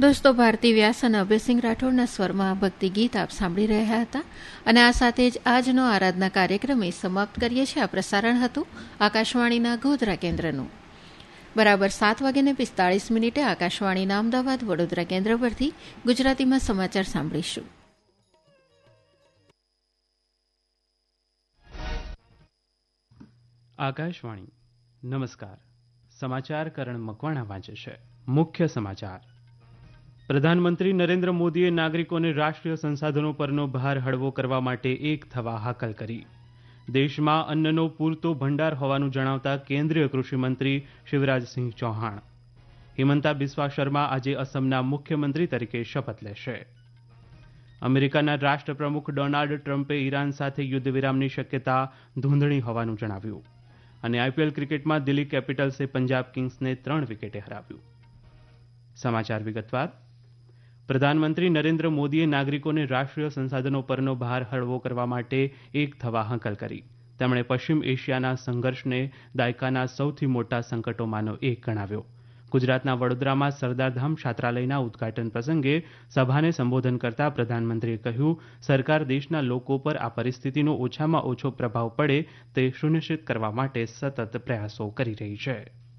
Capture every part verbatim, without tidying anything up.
દોસ્તો, ભારતી વ્યાસ અને અભયસિંહ રાઠોડના સ્વરમાં ભક્તિ ગીત આપ સાંભળી રહ્યા હતા અને આ સાથે જ આજનો આરાધના કાર્યક્રમ સમાપ્ત કરીએ છીએ. આ પ્રસારણ હતું આકાશવાણીના ગોધરા કેન્દ્રનું. બરાબર સાત વાગ્યાને પિસ્તાળીસ મિનિટે આકાશવાણીના અમદાવાદ વડોદરા કેન્દ્ર પરથી ગુજરાતીમાં સમાચાર સાંભળીશું. આકાશવાણી. નમસ્કાર. સમાચાર કરણ મકવાણા વાંચે છે. મુખ્ય સમાચાર. પ્રધાનમંત્રી નરેન્દ્ર મોદીએ નાગરિકોને રાષ્ટ્રીય સંસાધનો પરનો ભાર હળવો કરવા માટે એક થવા હાકલ કરી. દેશમાં અન્નનો પૂરતો ભંડાર હોવાનું જણાવતા કેન્દ્રીય કૃષિમંત્રી શિવરાજસિંહ ચૌહાણ. હિમંતા બિસ્વા શર્મા આજે અસમના મુખ્યમંત્રી તરીકે શપથ લેશે. અમેરિકાના રાષ્ટ્રપ્રમુખ ડોનાલ્ડ ટ્રમ્પે ઈરાન સાથે યુદ્ધ વિરામની શક્યતા ધૂંધળી હોવાનું જણાવ્યું. અને આઈપીએલ ક્રિકેટમાં દિલ્હી કેપિટલ્સે પંજાબ કિંગ્સને ત્રણ વિકેટે હરાવ્યું. સમાચાર વિગતવાર. પ્રધાનમંત્રી નરેન્દ્ર મોદીએ નાગરિકોને રાષ્ટ્રીય સંસાધનો પરનો ભાર હળવો કરવા માટે એક થવા હાકલ કરી. તેમણે પશ્ચિમ એશિયાના સંઘર્ષને દાયકાના સૌથી મોટા સંકટોમાંનો એક ગણાવ્યો. ગુજરાતના વડોદરામાં સરદારધામ છાત્રાલયના ઉદઘાટન પ્રસંગે સભાને સંબોધન કરતા પ્રધાનમંત્રીએ કહ્યું, સરકાર દેશના લોકો પર આ પરિસ્થિતિનો ઓછામાં ઓછો પ્રભાવ પડે તે સુનિશ્ચિત કરવા માટે સતત પ્રયાસો કરી રહી છે.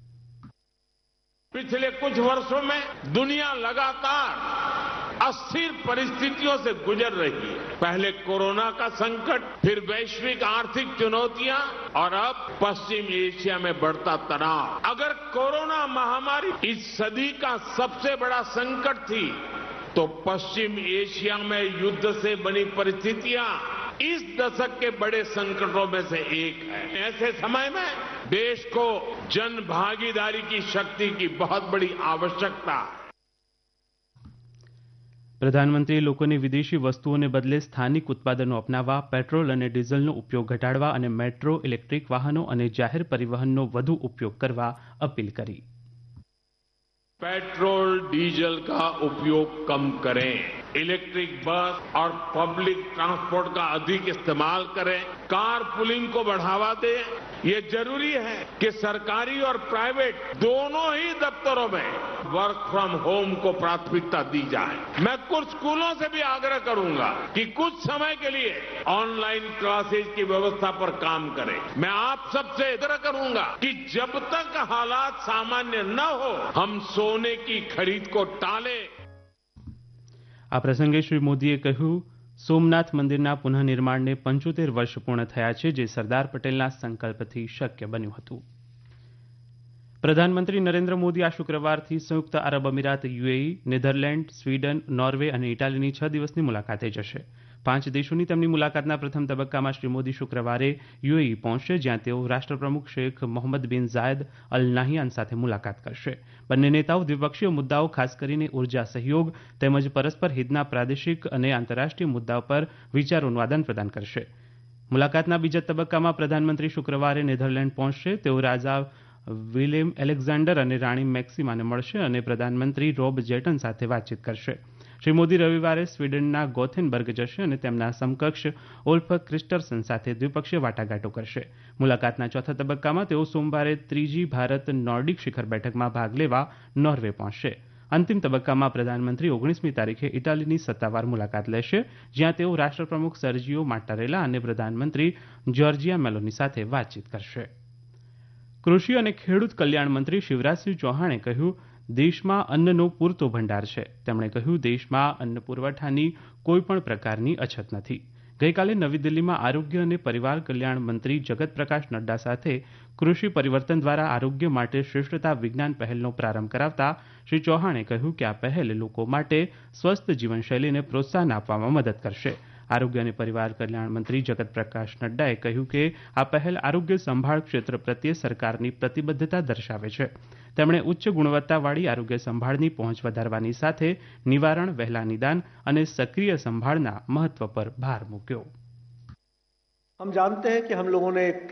पिछले कुछ वर्षों में दुनिया लगातार अस्थिर परिस्थितियों से गुजर रही है. पहले कोरोना का संकट, फिर वैश्विक आर्थिक चुनौतियां और अब पश्चिम एशिया में बढ़ता तनाव. अगर कोरोना महामारी इस सदी का सबसे बड़ा संकट थी तो पश्चिम एशिया में युद्ध से बनी परिस्थितियां इस दशक के बड़े संकटों में से एक है. ऐसे समय में देश को जन भागीदारी की शक्ति की बहुत बड़ी आवश्यकता है. પ્રધાનમંત્રીએ લોકોને વિદેશી વસ્તુઓને બદલે સ્થાનિક ઉત્પાદનો અપનાવવા, પેટ્રોલ અને ડીઝલનો ઉપયોગ ઘટાડવા અને મેટ્રો, ઇલેક્ટ્રિક વાહનો અને જાહેર પરિવહનનો વધુ ઉપયોગ કરવા અપીલ કરી. पेट्रोल डीजल का उपयोग कम करें, इलेक्ट्रिक बस और पब्लिक ट्रांसपोर्ट का अधिक इस्तेमाल करें, कार पुलिंग को बढ़ावा दें. ये जरूरी है कि सरकारी और प्राइवेट दोनों ही दफ्तरों में वर्क फ्रॉम होम को प्राथमिकता दी जाए. मैं कुछ स्कूलों से भी आग्रह करूंगा कि कुछ समय के लिए ऑनलाइन क्लासेज की व्यवस्था पर काम करें. मैं आप सबसे आग्रह करूंगा कि जब तक हालात सामान्य न हो हम सोने की खरीद को टालें. આ પ્રસંગે શ્રી મોદીએ કહ્યું, સોમનાથ મંદિરના પુનઃનિર્માણને પંચોતેર વર્ષ પૂર્ણ થયા છે, જે સરદાર પટેલના સંકલ્પથી શક્ય બન્યું હતું. પ્રધાનમંત્રી નરેન્દ્ર મોદી આ શુક્રવારથી સંયુક્ત આરબ અમીરાત, યુએઈ, નેધરલેન્ડ, સ્વીડન, નોર્વે અને ઇટાલીની છ દિવસની મુલાકાતે જશે. પાંચ દેશોની તેમની મુલાકાતના પ્રથમ તબક્કામાં શ્રી મોદી શુક્રવારે યુએઈ પહોંચશે, જ્યાં તેઓ રાષ્ટ્રપ્રમુખ શેખ મોહમ્મદ બિન ઝાયદ અલ નાહયાન સાથે મુલાકાત કરશે. બંને નેતાઓ દ્વિપક્ષીય મુદ્દાઓ, ખાસ કરીને ઉર્જા સહયોગ તેમજ પરસ્પર હિતના પ્રાદેશિક અને આંતરરાષ્ટ્રીય મુદ્દાઓ પર વિચારોનું આદાન પ્રદાન કરશે. મુલાકાતના બીજા તબક્કામાં પ્રધાનમંત્રી શુક્રવારે નેધરલેન્ડ પહોંચશે. તેઓ રાજા વિલેમ એલેક્ઝાન્ડર અને રાણી મેક્સિમાને મળશે અને પ્રધાનમંત્રી રોબ જેટન સાથે વાતચીત કરશે. શ્રી મોદી રવિવારે સ્વીડનના ગોથેનબર્ગ જશે અને તેમના સમકક્ષ ઓલ્ફ ક્રિસ્ટરસન સાથે દ્વિપક્ષીય વાટાઘાટો કરશે. મુલાકાતના ચોથા તબક્કામાં તેઓ સોમવારે ત્રીજી ભારત નોર્ડિક શિખર બેઠકમાં ભાગ લેવા નોર્વે પહોંચશે. અંતિમ તબક્કામાં પ્રધાનમંત્રી ઓગણીસમી તારીખે ઇટાલીની સત્તાવાર મુલાકાત લેશે, જ્યાં તેઓ રાષ્ટ્રપ્રમુખ સર્જિયો માટ્ટારેલા અને પ્રધાનમંત્રી જોર્જિયા મેલોની સાથે વાતચીત કરશે. કૃષિ અને ખેડૂત કલ્યાણ મંત્રી શિવરાજસિંહ ચૌહાણે કહ્યું, દેશમાં અન્નનો પૂરતો ભંડાર છે. તેમણે કહ્યું, દેશમાં અન્ન પુરવઠાની કોઈ પણ પ્રકારની અછત નથી. ગઈકાલે નવી દિલ્હીમાં આરોગ્ય અને પરિવાર કલ્યાણ મંત્રી જગત પ્રકાશ નડ્ડા સાથે કૃષિ પરિવર્તન દ્વારા આરોગ્ય માટે શ્રેષ્ઠતા વિજ્ઞાન પહેલનો પ્રારંભ કરાવતા શ્રી ચૌહાણે કહ્યું કે આ પહેલ લોકો માટે સ્વસ્થ જીવનશૈલીને પ્રોત્સાહન આપવામાં મદદ કરશે. આરોગ્ય અને પરિવાર કલ્યાણ મંત્રી જગત પ્રકાશ નડ્ડાએ કહ્યું કે આ પહેલ આરોગ્ય સંભાળ ક્ષેત્ર પ્રત્યે સરકારની પ્રતિબદ્ધતા દર્શાવે છે. તેમણે ઉચ્ચ ગુણવત્તાવાળી આરોગ્ય સંભાળની પહોંચ વધારવાની સાથે નિવારણ, વહેલા નિદાન અને સક્રિય સંભાળના મહત્વ પર ભાર મૂક્યો. हम जानते हैं कि हम लोगों ने एक